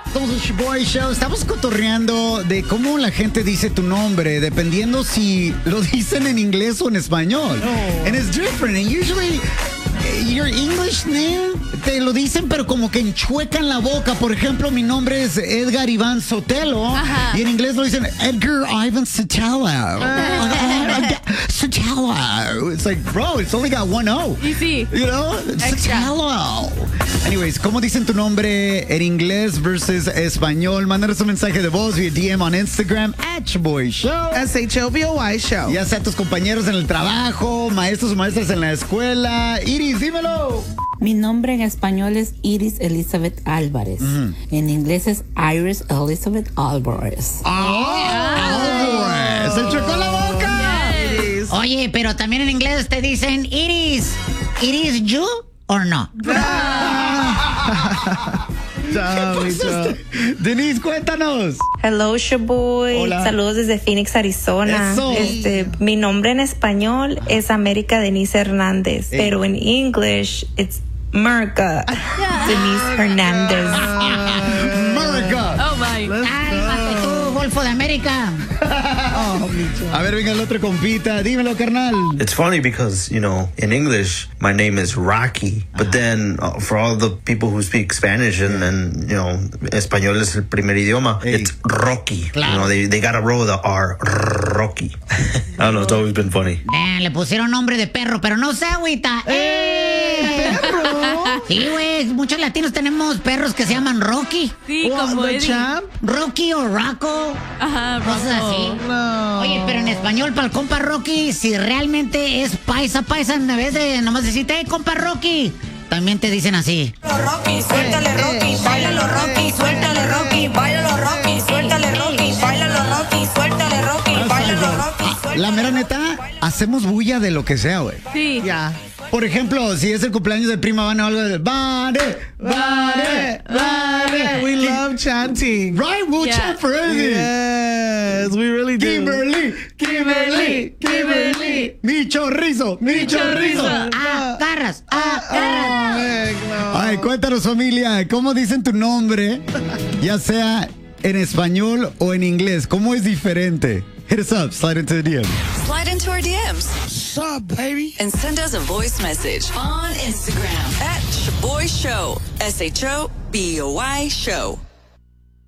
Somos el Shoboy Show. Estamos cotorreando de cómo la gente dice tu nombre, dependiendo si lo dicen en inglés o en español. Oh. And it's different. And usually, your English name, te lo dicen, pero como que enchuecan la boca. Por ejemplo, mi nombre es Edgar Iván Sotelo. Ajá. Y en inglés lo dicen Edgar Ivan Sotelo. Sotelo. It's like, bro, it's only got one O. Y sí. You know? Sotelo. Anyways, ¿cómo dicen tu nombre en inglés versus español? Mándanos un mensaje de voz via DM on Instagram @ShoboyShow. SHOBOY Show. Ya sea tus compañeros en el trabajo, maestros o maestras en la escuela. Iris, dímelo. Mi nombre en español es Iris Elizabeth Álvarez. En inglés es Iris Elizabeth Álvarez. ¡Se chocó la boca! Yes. Oye, pero también en inglés te dicen Iris. ¿Iris you or no? Denise, cuéntanos. Hello, Shoboy. Hola. Saludos desde Phoenix, Arizona. Eso. Mi nombre en español es América Denise Hernández, pero en English it's Merca Denise Hernández. America. Oh, my. Cálmate tú, Golfo de América. A ver, venga el otro compita. Dímelo, carnal. It's funny because, in English, my name is Rocky. But then for all the people who speak Spanish and español es el primer idioma, it's Rocky. Claro. They got to roll the R. Rocky. I don't know, it's always been funny. Le pusieron nombre de perro, pero no sé, agüita. Sí, güey, muchos latinos tenemos perros que se llaman Rocky. Sí, como The Eddie. Champ? Rocky o Rocco. Ajá, Cosas Rocco. así. No. Oye, pero en español, para el compa Rocky, si realmente es paisa, en vez de nomás decirte, hey, compa Rocky, también te dicen así. Rocky, suéltale Rocky, bailalo Rocky, suéltale Rocky, bailalo Rocky, suéltale Rocky, bailalo Rocky, suéltale Rocky, bailalo Rocky. La mera neta, hacemos bulla de lo que sea, güey. Sí. Yeah. Por ejemplo, si es el cumpleaños de prima Vane o algo de Vane. We love chanting. Right, we'll Yeah. chant for anything. Yes, we really do. Kimberly. Mi chorizo. Agarras. Heck no. Ay, cuéntanos, familia, ¿cómo dicen tu nombre? Ya sea en español o en inglés, ¿cómo es diferente? Hit us up, slide into the DM. Slide into our DMs. What's up, baby? And send us a voice message on Instagram @ShoboyShow. SHOBOY Show.